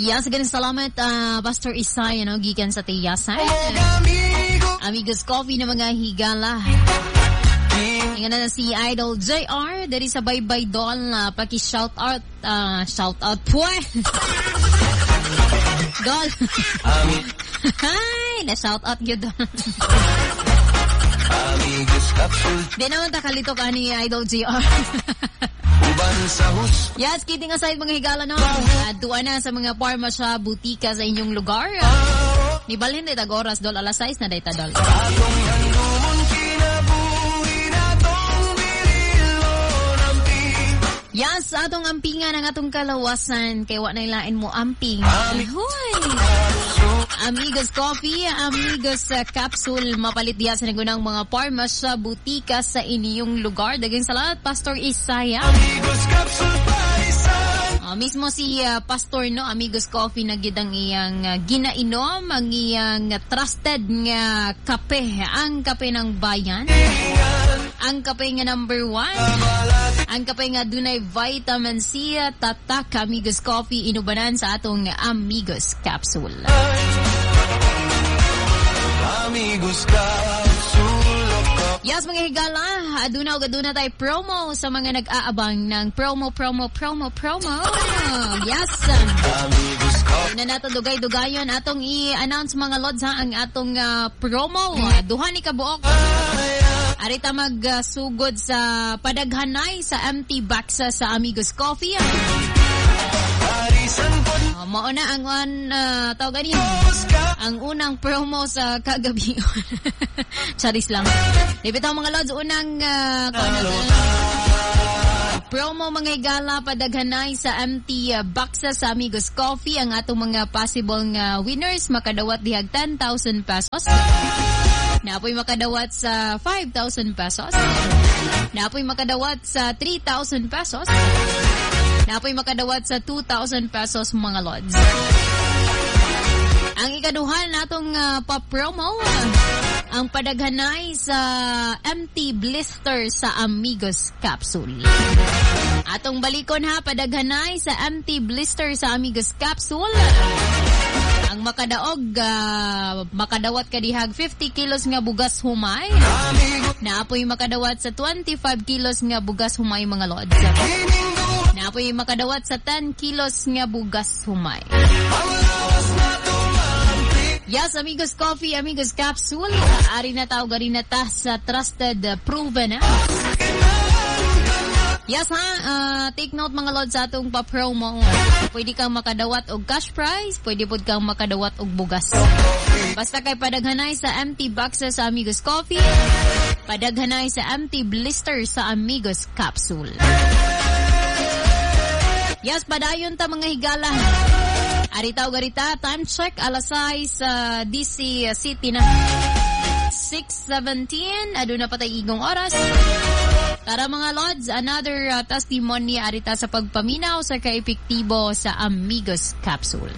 Yes, ganun salamat, Pastor Isay, gikan sa Tiyasan. Amigos Coffee na mga higala. Ingan na si Idol JR, dari sa Baybay Doll, paki-shoutout, pues. Doll. Hi, na-shoutout yun doon. Di naman takalito ka ni Idol JR. Yes, kidding aside mga higala, no? Tuwa na sa mga parma sa butika sa inyong lugar. Nibalhin na itagoras, Dol, alas 6 na dayta, Dol. Yes, atong ampingan ang atong kalawasan. Kaya wa na ilain mo amping. Hoy! Amigos Coffee, Amigos Capsule, mapalit diya sa nagunang mga parma sa butika sa inyong lugar. Dagang salamat, Pastor Isaya. Amigos Capsule mismo si Pastor, no, Amigos Coffee, nagidang iyang ginainom, ang iyang trusted nga kape, ang kape ng bayan, ang kape nga number 1, ang kape nga dunay vitamin C, tatak. Amigos Coffee, inubanan sa atong Amigos Capsule. Amigos Capsule. Yes, mga higala, aduna tayo promo sa mga nag-aabang ng promo. Yes. Na nato dugay-dugayon atong i-announce mga lods, ha, ang atong promo. Duha ni kabuok. Arita magsugod sa padaghanay sa empty box sa Amigos Coffee. Mauna ang tawag niyo, ang unang promo sa kagabi. Charis lang. Ibitaw mga lods, unang promo mga higala, padaghanay sa empty box sa Amigos Coffee. Ang atong mga possible winners makadawat dihag 10,000 pesos. Naapoy makadawat sa 5,000 pesos. Naapoy makadawat sa 3,000 pesos. Naapoy makadawat sa 2,000 pesos mga lods. Ang ikaduhan natong pa-promo, ang padaghanay sa empty blister sa Amigos Capsule. Atong balikon, ha, padaghanay sa empty blister sa Amigos Capsule. Ang makadawat kadihag 50 kilos nga bugas humay. Naapoy makadawat sa 25 kilos nga bugas humay mga lods. Naapoy makadawat sa 10 kilos nga bugas humay. Yes, Amigos Coffee, Amigos Capsule. Ari na tao, gari na ta sa trusted, proven, ha. Yes, ha, take note mga lods sa atong pa-promo. Pwede kang makadawat og cash prize, pwede pod kang makadawat og bugas. Basta kay padaghanay sa empty boxes sa Amigos Coffee, padaghanay sa empty blister sa Amigos Capsule. Yes, padayon ta mga higala. Arita o garita, time check, alas 6 sa DC City na. 6:17, aduna pa tayo igong oras. Tara mga lods, another testimony arita sa pagpaminaw sa kaepektibo sa Amigos Capsule.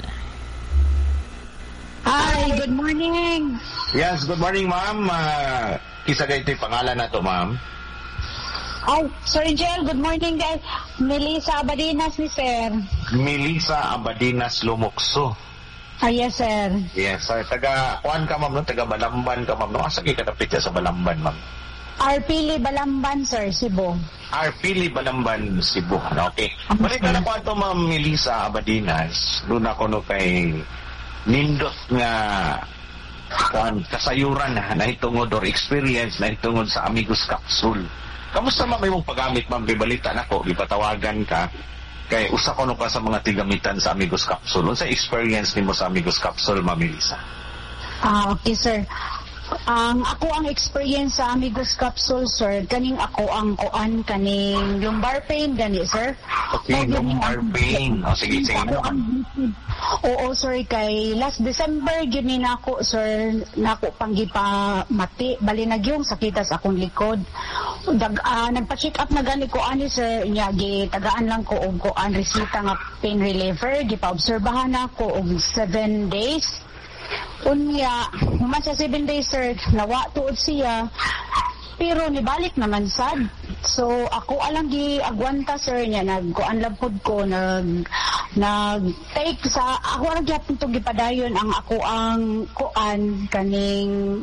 Hi, good morning. Yes, good morning, ma'am. Kisa kayo ito yung pangalan na to, ma'am. Ay, Sir Jel, good morning guys. Melissa Abadinas ni Sir. Melissa Abadinas Lumukso. Yes, sir. Yes, sir. Taga-kuan ka, ma'am, no? Taga-Balamban ka, ma'am, no? Asa kayo kadapit sa Balamban, ma'am? Arpili Balamban, sir, Cebu. Arpili Balamban, Cebu. Okay. Balik na ko ito, ma'am Melissa Abadinas. Doon ako no kay nindot nga kasayuran na hitungod or experience na hitungod sa Amigos Capsule. Kamusta ma'am yung paggamit, ma'am? Bibalita na ko, ipatawagan ka. Kay usa ko no ka sa mga tigamitan sa Amigos Capsule. Unsa experience nimo sa Amigos Capsule, ma'am Melissa? Okay, sir. Ako ang experience sa Amigos Capsule, sir, kaning ako ang kaning lumbar pain gani, sir. Okay, lumbar pain. Sige. Oo, sir, kay last December yun nako, sir, nako panggipa mati, bali nagyong sakitas akong likod. Nagpa-check up na gani ko ani, sir, nya tagaan lang ko og resita nga pain reliever, gipa-obserbahan ako og 7 days. Unya, human sa 7 days, sir, nawa tuod siya. Pero nibalik naman sad. So, ako alang giagwanta, sir, niya. Nagkuan lang pod ko, nag-take sa ako ra gyapon to gipadayon ang ako ang kuan kaning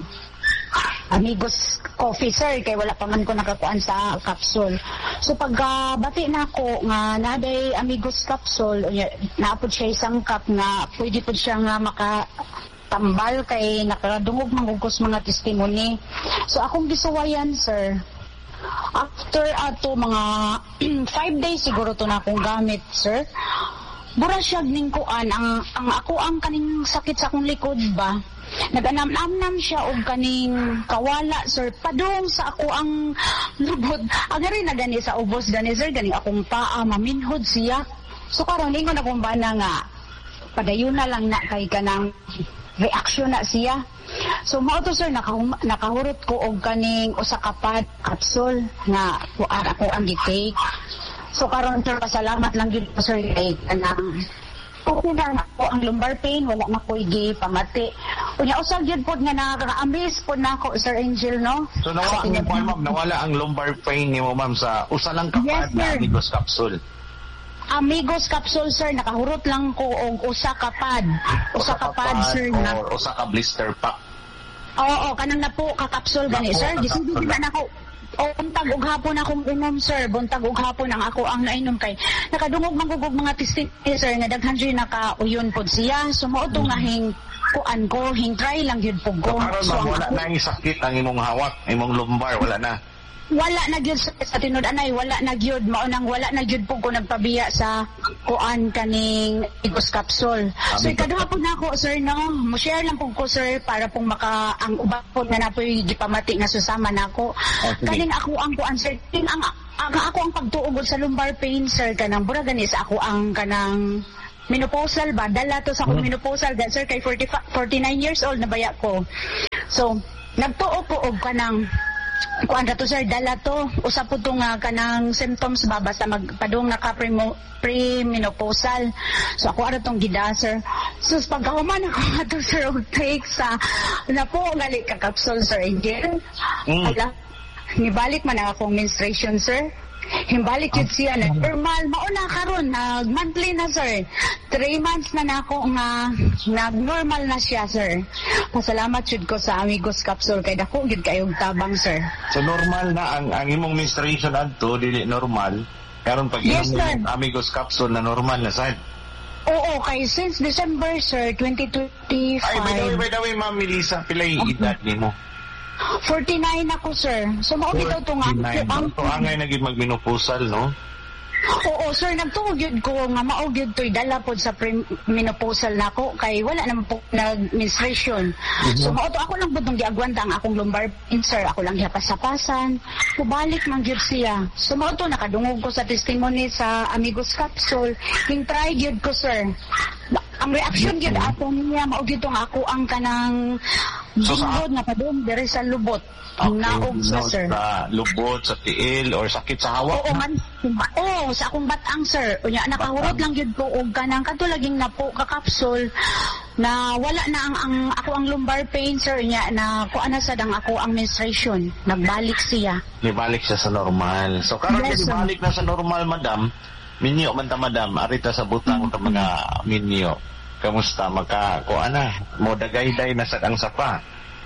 Amigos Coffee, sir, kay wala pa man ko nakakuan sa capsule. So pagkabati na ako nga naday Amigos Capsule, naapod siya isang cup nga pwede po siya nga makatambal kay nakadungog mangugos mga testimony. So akong gisuwayan, sir, after ato mga 5 days siguro to na akong gamit, sir. Bura siya ning kuan ang ako ang kaning sakit sa akong likod ba. Naganam-nam siya og kaning kawala, sir, padung sa ako ang lubot. Agari na gani sa ubos gani, sir, gani akong paa maminhod siya. So karon lingon akong bana nga padayon na lang na kay kanang reaction na siya. So mao to, sir, nakahurot ko og kaning usa ka pad capsule nga kuan ako ang gi-take. So karon, sir, pasalamat lang gid, sir, kay kanang okay na ako ang lumbar pain, wala na ko pamati. Unya usag gyud pod nga nakaka-amaze pod nako, Sir Angel, no? So nawala ang lumbar pain nimo, ma'am, sa usa lang kapad na Amigos Capsule. Amigos Capsule, sir, nakahurot lang ko og usa ka pad, sir, na usa ka blister pack. Oo, kanang napo ka capsule gani, sir. Gisugod na nako. O buntag ug hapon akong inom, sir. Buntag ug hapon ang ako ang nainom kay nakadungog mangugog mga testimony, sir, nga daghan jud nakauyon pod siya. Sumuot nga kuan ko, try lang gyud pug ko. So wala na ang sakit ang imong hawak, imong lumbar, wala na. Wala na gyud sa tinud-anay, wala na gyud, mao nang wala na gyud pug ko nagpabiya sa kuan kaning Amigos Capsule. So ikaduha po na ako, sir, no, mo share lang pug ko, sir, para pong ang uban po nga napoy gipamati nga susama nako. Kaning ako ang kuan, sir, ang ako ang pagtuog sa lumbar pain, sir, kanang bura gani sa ako ang kanang menopausal ba, dala to sa akong menopausal, sir, kay 49 years old na baya ko. So nagtuo po og kanang kuan ra to, sir, dala to usa po to nga kanang symptoms ba basta magpadung naka pre-menopausal. So ako ara tong gida, sir. So pagkahuman ako ato, sir, og take sa napo gali ka capsule, Sir Angel. Ala, nibalik man ang akong menstruation, sir. Himbalik yun siya na normal. Mauna karon monthly na, sir. 3 months na nako nga nag-normal na siya, sir. Pasalamat yun ko sa Amigos Capsule kay dako gid kayong tabang, sir. So normal na ang imong menstruation adto, dili normal. Karon pag inom mo Amigos Capsule na normal na, sir. Oo, kay since December, sir, 2025. Ay, by the way, Ma'am Melissa, pilay edad nimo? 49 ako, sir. So mao bitaw to nga ang angay naging magmenopausal, no? Oo, sir, nagtuog yun ko nga mao gyud to'y dala pod sa menopausal nako kay wala naman po nag-menstruation. So mao to ako lang pud giagwanta ang akong lumbar pain, sir. Ako lang gipasapasan. Kubalik man gyud siya. So mao to nakadungog ko sa testimony sa Amigos Capsule. Try gyud ko, sir. Ang reaction gyud ato niya mao gyud tong ako ang kanang bingod nga padung diri sa lubot. Naog sa, sir. Sa lubot, sa tiil, or sakit sa hawak? Oo, sa akong batang, sir. Unya, nakahurot lang yun po og kanang katulaging na po ka-capsule na wala na ako ang lumbar pain, sir, unya, na kuan na sad ang ako ang menstruation. Nagbalik siya. Nibalik siya sa normal. So, karon yes, nibalik na sa normal, madam. Minyo man ta, madam. Arita sa butang ta mga minyo. Kamusta? Kuan na. Modagayday na sad ang sapa.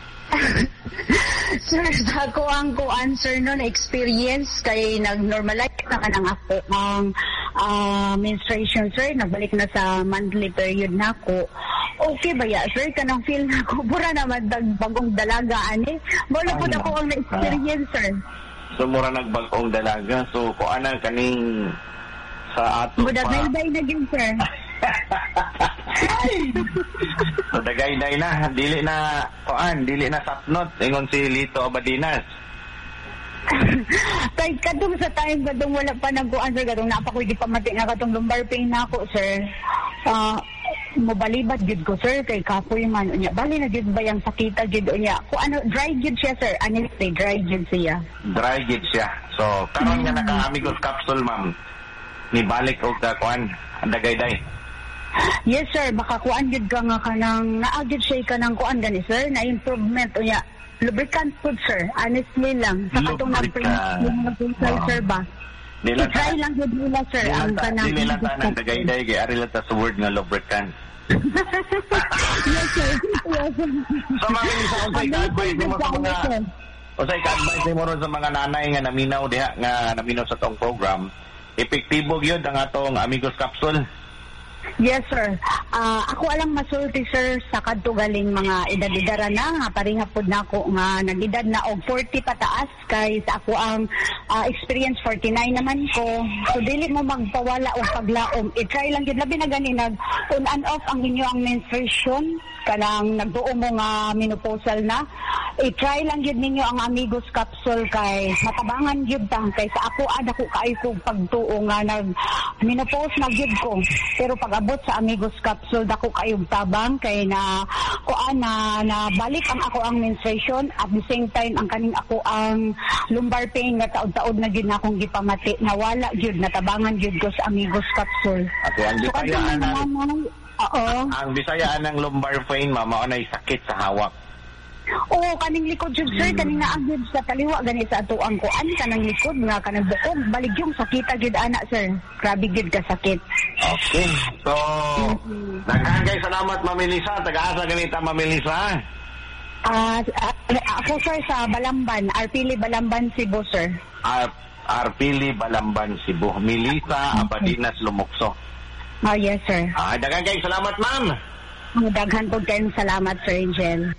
Sir, sa ako ang answer no na experience kay nag-normalize na kanang ako ang menstruation, sir. Nagbalik na sa monthly period na ako. Okay ba ya, sir? Kanang feel na ako pura naman bagong dalaga, ani? Wala po ako ang na-experience, sir. So, mura nagbagong dalaga. So, kung ano kaning sa ato pa. Budagay-day na yun, sir. So dagay-day na, dili na sapnot ingon si Lito Abadinas. Kay kadung sa time kadung wala pa nagkuan, sir, kadung napakoy di pamati nga katong lumbar pain nako, sir. Mobalibad gid ko, sir, kay kapoy man unya. Bali na gid ba yang sakita gid unya. Ko ano dry gid siya, sir. Honestly, dry gid siya. Dry gid siya. So karon nga naka Amigos Capsule, ma'am. Ni balik og kuan dagay-day. Yes, sir. Baka kuan gid ka nga kanang naagid siya kanang kuan gani, sir, na improvement unya. Lubricant food, sir. Honestly lang. Sa katong nag-print, sir, ba? I-try lang yun nila, sir. Ang kanang Dili lang tanang dagay-day kay ari lang ta sa word nga lubricant. Yes, sir. Yes, sir. Sa mga isa ko sa advice mo sa mga advice mo ron sa mga nanay nga naminaw diha nga naminaw sa tong program, epektibo gyud ang atong Amigos Capsule. Yes, sir. Ako alang masulti, sir, sa kadto galing mga edad-edara na nga parihapod na ako nga nag-edad na og 40 pataas kay sa ako ang experience 49 naman ko. So dili mo magpawala og paglaom. I-try lang gyud labi na gani nag on and off ang inyo ang menstruation kanang nagduo mo nga menopausal na. I-try lang gyud ninyo ang Amigos Capsule kay matabangan gyud ta kay sa ako ko kaayo kog pagtuo nga nag menopause na gyud ko. Pero pag-abot sa Amigos Capsule dako kayong tabang kay na balik ang ako ang menstruation at the same time ang kaning ako ang lumbar pain nga taod-taod na gyud na akong gipamati nawala gyud natabangan gyud ko sa Amigos Capsule. Ako ang ang Bisayaan ng lumbar pain mao nay sakit sa hawak. Oo, kaning likod jud, sir, kaning naagid sa kaliwa gani sa atuang ko ani kanang likod nga kanang bukog baligyong sakita gyud ana, sir. Grabe gyud ka sakit. Okay. So, nagkagay salamat Ma'am Melissa. Taga-asa ganita Ma'am Melissa. Ako, sir, sa Balamban, Arpili Balamban, Cebu, sir. Arpili Balamban, Cebu. Melissa Abadinas Lumokso. Yes, sir. Dagagay salamat, ma'am. Daghan po kayong salamat, Sir Angel.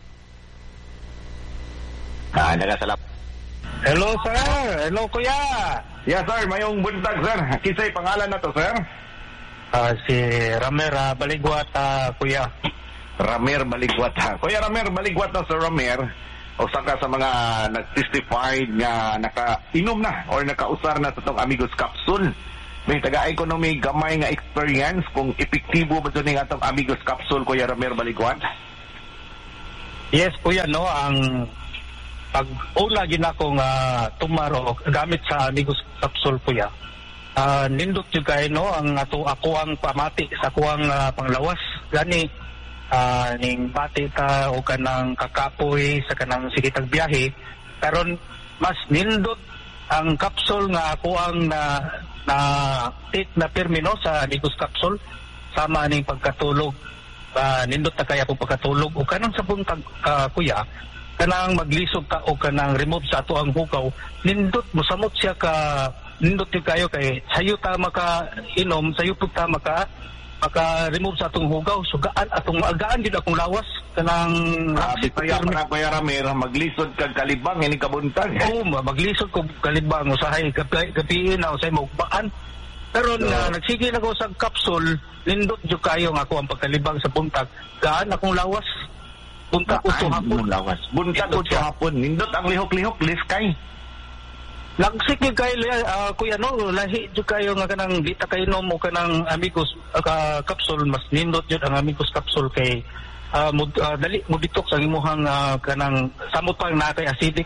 Salamat. Hello, sir. Hello, kuya. Yes, sir. Mayong buntag, sir. Kisay pangalan na to, sir? Si Ramer Baligwat, kuya. Ramer Baligwat. Kuya Ramer Baligwat na, Sir Ramer. O saka sa mga nag-testified nga nakainom na or nakausar na sa itong Amigos Capsule. May taga-economy gamay nga experience kung epektibo ba ito ng atong Amigos Capsule, Kuya Ramer Baligwat? Yes, kuya, no. Ang pag-una ginakong tumaro gamit sa Amigos Capsule, kuya. Nindot yung kayo, no, ako ang pamati sa kuwang panglawas. Gani, ning pati ta o kanang kakapoy sa kanang sigitag biyahe. Karon mas nindot ang capsule nga ako ang take na termino sa Amigos Capsule sama ning pagkatulog. Nindot na kaya ko pagkatulog o kanang sa buntag, kuya, kanang maglisod ka o kanang remove sa ato ang hugaw, nindot musamot siya ka nindot yung kayo kay sayo ta maka-inom, sayo po ta maka-remove sa atong hugaw, so gaan din akong lawas kanang Kuya Ramer, maglisod kag kalibang ini kabuntag. Oo, maglisod ko kalibang usahay gabiin na usahay magbaan. Pero nagsige na ko sa capsule, nindot jud kayo nga ako ang pagkalibang sa buntag, gaan akong lawas. Buntag ko hapon lawas. Buntag ko hapon, nindot ang lihok-lihok liskay. Lagsik yung kayo, kuya, no, lahi yung kayo nga kanang dita kayo no mo kanang Amigos Capsule, mas nindot yun ang Amigos Capsule kay dali mo detox ang imuhang kanang samot pang nakay acidic,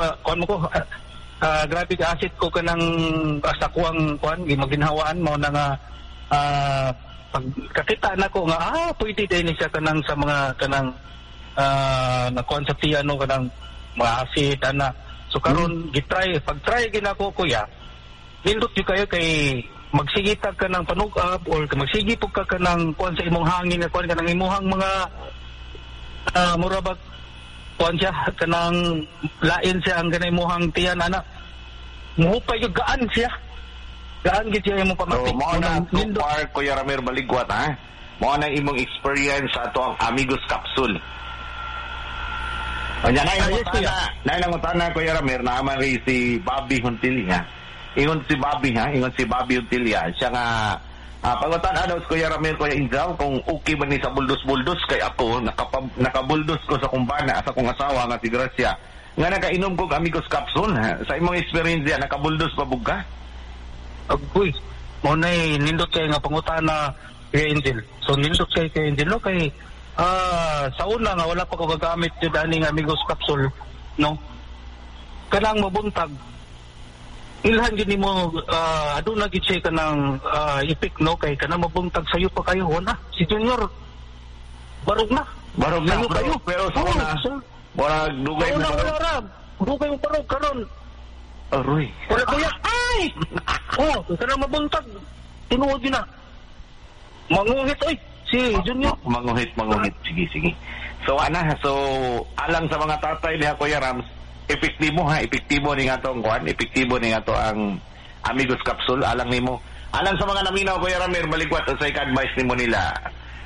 grabe ka acid ko kanang sa kuwang maginhawaan mo na nga pagkakita na ko nga, pwede din siya kanang sa mga kanang nakuhan sa tiyano kanang mga acid, ana. So karon pag-try ginako, kuya, nindot yung kayo kay magsigitag ka ng panugab or magsigipog ka ng kuhan sa imong hangin na kuhan ka ng imuhang mga murabag kuhan siya kanang lain siya ang ganay imuhang tiyan, ana. Muhupay yung gaan siya. Gaan gid siya imong pamati. So mo na so far, Kuya Ramer Baligwat, ha? Mo na imong experience sa ato ang Amigos Capsule. Kanya na Kuya Ramer, naaman rin si Bobby Huntilia. Ingon si Bobby Huntilia. Siya nga, pangutan daw si Kuya Ramer, Kuya Ingal, kung okay ba ni sa buldos-buldos, kay ako, nakabuldos ko sa kumbana, sa kong asawa nga si Gracia. Nga nakainom ko Amigos Capsule, ha? Sa imong experience yan, nakabuldos pa bugka? Uy, muna nindot kayo nga pangutan na Kuya Angel. So, nindot kayo Kuya Angel, no, kay sa una nga wala pa ko gagamit yung daning Amigos Capsule, no, kanang mabuntag ilhan gini mo aduna gid siya kanang ipik, no, kay kanang mabuntag sayo pa kayo na si Junior barog na kayo pero sa una wala dugay mo barog karon Aroy. Wala kuya. Ay! Oh, kana mabuntag. Tinuod yun na. Manguhit, oy. Si Junior. Manguhit. Sige. So, alang sa mga tatay diha, Kuya Rams, epektibo ni nga to ang Amigos Capsule, alang nimo. Alang sa mga naminaw, Kuya Ramir, baligwat sa advice nimo nila.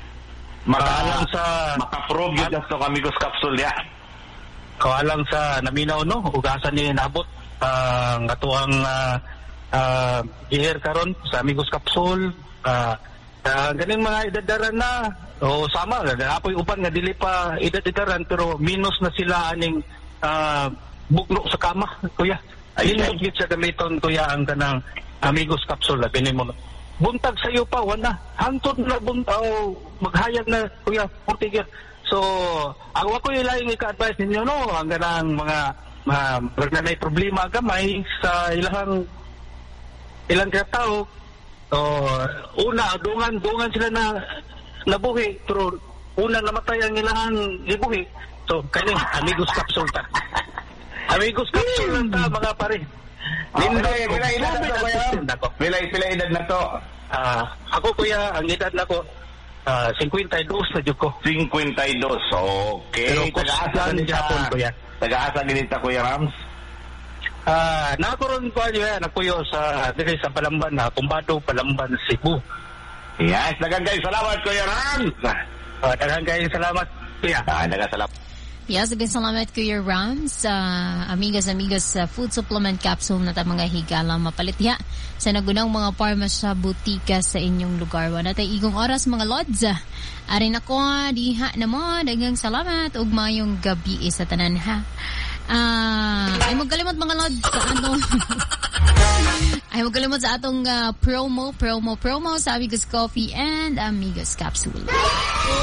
Maka-prove yun sa Amigos Capsule ya. Alang sa naminaw, no? Ugasan ni nabot ang atuang giher karon sa Amigos Capsule. Ganing mga idadaran na o sama apoy uban nga dili pa idadaran pero minus na sila aning buklo sa kama, kuya. Ayun yung git sa gamiton, kuya, ang kanang Amigos Capsule. Binin mo buntag sa iyo pa wala hantod na buntaw maghayag na, kuya, portigir. So ako yung laing ika-advise ninyo, no, ang ganang mga may problema gamay sa ilang katao. Una, dungan sila na nabuhi, pero una namatay ang ilang ibuhi. So, kanya, Amigos Capsule ta. Amigos Capsule lang ta, mga pare. Pila edad na to? Ako, kuya, ang edad na ko, 52 na dyan ko. 52, okay. Pero kusgan Japon, kuya. Taga-asa ginita, Kuya Rams? Nakaroon ko nakuyo sa Palamban na Kumbado, Palamban, Cebu. Yes, daghang kayo salamat, Kuya Rams. Daghang kayo salamat, kuya. Daghang salamat. Yes, daghang salamat, Kuya Rams. Amigos, food supplement capsule na ta mga higala mapalit ya sa nagunang mga parmas sa butika sa inyong lugar. Wala tayo igong oras, mga lods. Arin ako, diha na mo. Daghang salamat. Ug mayong gabi sa tanan, ha. Ay magkalimot mga lods sa atong ay magkalimot sa atong promo sa Amigos Coffee and Amigos Capsule.